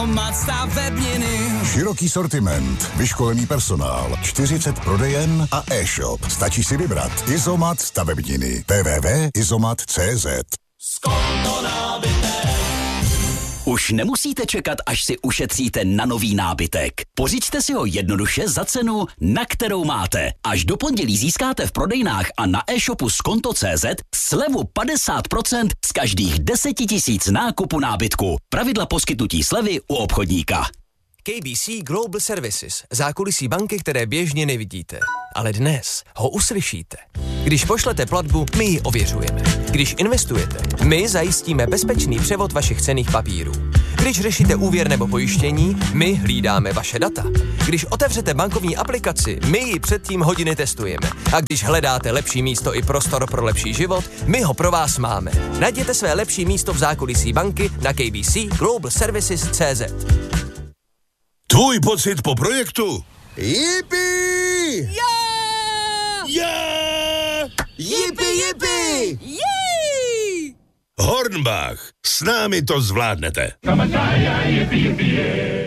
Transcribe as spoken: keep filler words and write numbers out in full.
Izomat stavebniny. Široký sortiment, vyškolený personál, čtyřicet prodejen a e-shop. Stačí si vybrat. Izomat stavebniny. w w w tečka izomat tečka cé zet. Skonto nábytek. Už nemusíte čekat, až si ušetříte na nový nábytek. Pořiďte si ho jednoduše za cenu, na kterou máte. Až do pondělí získáte v prodejnách a na e-shopu Skonto tečka cé zet slevu padesát procent z každých deseti tisíc nákupu nábytku. Pravidla poskytnutí slevy u obchodníka. K B C Global Services. Zákulisí banky, které běžně nevidíte. Ale dnes ho uslyšíte. Když pošlete platbu, my ji ověřujeme. Když investujete, my zajistíme bezpečný převod vašich cenných papírů. Když řešíte úvěr nebo pojištění, my hlídáme vaše data. Když otevřete bankovní aplikaci, my ji předtím hodiny testujeme. A když hledáte lepší místo i prostor pro lepší život, my ho pro vás máme. Najděte své lepší místo v zákulisí banky na k b c global services tečka cé zet. Tvůj pocit po projektu? Yippie! Yeah! Yeah! Yippie, yippie! Hornbach, s námi to zvládnete. Yippie, yippie.